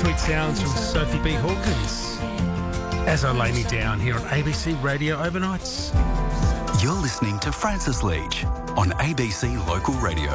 Sweet sounds from Sophie B. Hawkins as I lay me down here on ABC Radio Overnights. You're listening to Francis Leach on ABC Local Radio.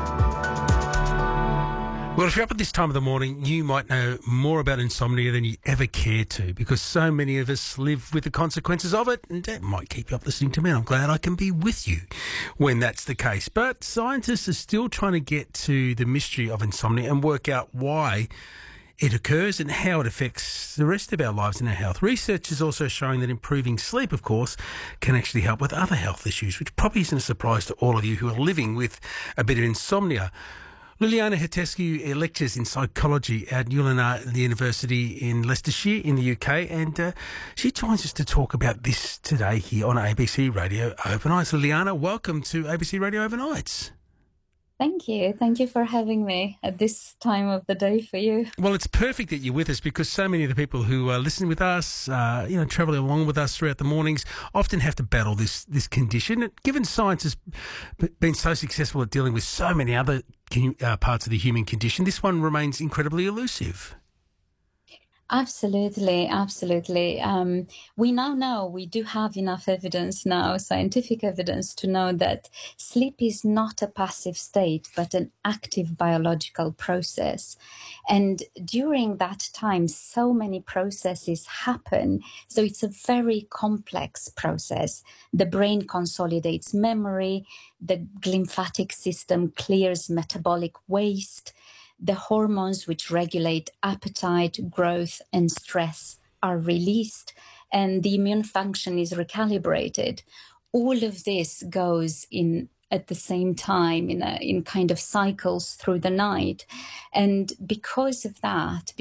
Well, if you're up at this time of the morning, you might know more about insomnia than you ever cared to, because so many of us live with the consequences of it, and that might keep you up listening to me. I'm glad I can be with you when that's the case. But scientists are still trying to get to the mystery of insomnia and work out why it occurs and how it affects the rest of our lives and our health. Research is also showing that improving sleep, of course, can actually help with other health issues, which probably isn't a surprise to all of you who are living with a bit of insomnia. Liliana Hetescu lectures in psychology at Newlyn University in Leicestershire in the UK, and she joins us to talk about this today here on ABC Radio Overnights. Liliana, welcome to ABC Radio Overnights. Thank you. Thank you for having me at this time of the day for you. Well, it's perfect that you're with us, because so many of the people who are listening with us, travelling along with us throughout the mornings, often have to battle this condition. Given science has been so successful at dealing with so many other parts of the human condition, this one remains incredibly elusive. Absolutely, absolutely. We now know, we do have enough evidence now, scientific evidence, to know that sleep is not a passive state, but an active biological process. And during that time, so many processes happen. So it's a very complex process. The brain consolidates memory, the lymphatic system clears metabolic waste. The hormones which regulate appetite, growth, and stress are released, and the immune function is recalibrated. All of this goes in at the same time in kind of cycles through the night. And because of that,